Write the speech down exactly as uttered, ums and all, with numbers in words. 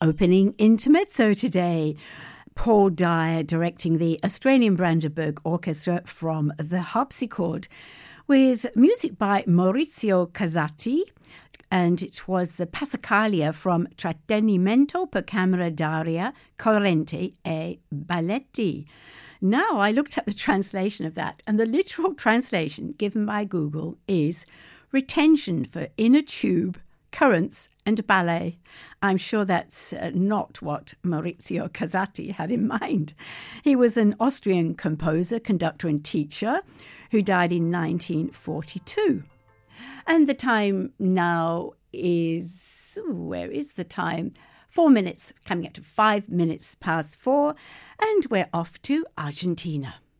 Opening Intermezzo today. Paul Dyer directing the Australian Brandenburg Orchestra from the harpsichord with music by Maurizio Casati, and it was the Passacaglia from Trattenimento per Camera d'Aria, Corrente e Balletti. Now I looked at the translation of that, and the literal translation given by Google is retention for inner tube, currents and ballet. I'm sure that's uh, not what Maurizio Casati had in mind. He was an Austrian composer, conductor and teacher who died in nineteen forty-two. And the time now is, where is the time? Four minutes, coming up to five minutes past four, and we're off to Argentina.